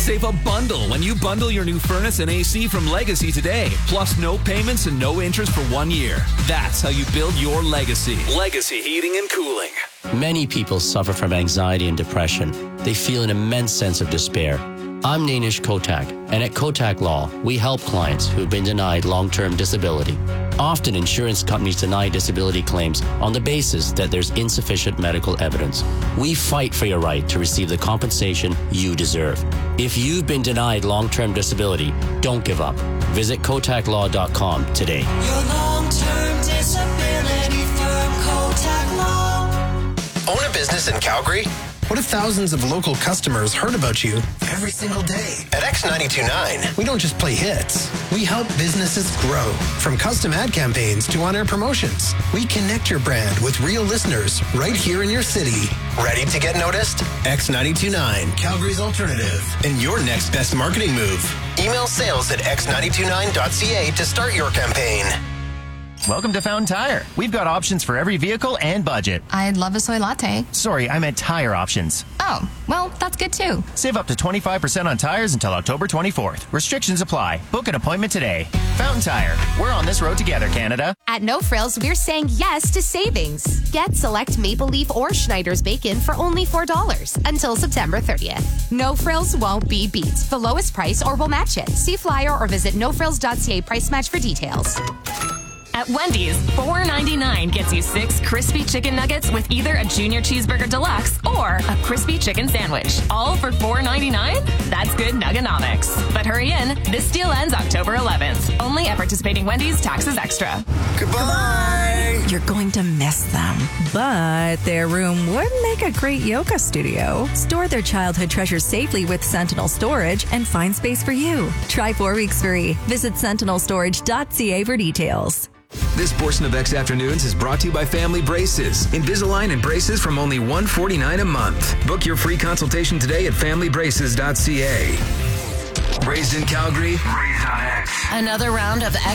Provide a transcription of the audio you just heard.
Save a bundle when you bundle your new furnace and AC from Legacy today. Plus no payments and no interest for 1 year. That's how you build your legacy. Legacy Heating and Cooling. Many people suffer from anxiety and depression. They feel an immense sense of despair. I'm Nainish Kotak, and at Kotak Law, we help clients who've been denied long-term disability. Often, insurance companies deny disability claims on the basis that there's insufficient medical evidence. We fight for your right to receive the compensation you deserve. If you've been denied long-term disability, don't give up. Visit kotaklaw.com today. Your long-term disability firm, Kotak Law. Own a business in Calgary? What if thousands of local customers heard about you every single day? At X92.9, we don't just play hits. We help businesses grow. From custom ad campaigns to on-air promotions, we connect your brand with real listeners right here in your city. Ready to get noticed? X92.9, Calgary's alternative, and your next best marketing move. Email sales at x929.ca to start your campaign. Welcome to Fountain Tire. We've got options for every vehicle and budget. I'd love a soy latte. Sorry, I meant tire options. Oh, well, that's good too. Save up to 25% on tires until October 24th. Restrictions apply. Book an appointment today. Fountain Tire. We're on this road together, Canada. At No Frills, we're saying yes to savings. Get select Maple Leaf or Schneider's bacon for only $4 until September 30th. No Frills won't be beat. The lowest price or we'll match it. See flyer or visit nofrills.ca price match for details. At Wendy's, $4.99 gets you 6 crispy chicken nuggets with either a Junior Cheeseburger Deluxe or a crispy chicken sandwich. All for $4.99? That's good nuggenomics. But hurry in. This deal ends October 11th. Only at participating Wendy's, taxes extra. Goodbye! You're going to miss them, but their room would make a great yoga studio. Store their childhood treasures safely with Sentinel Storage and find space for you. Try 4 weeks free. Visit sentinelstorage.ca for details. This portion of X Afternoons is brought to you by Family Braces. Invisalign and braces from only $149 a month. Book your free consultation today at familybraces.ca. Raised in Calgary, raised on X. Another round of X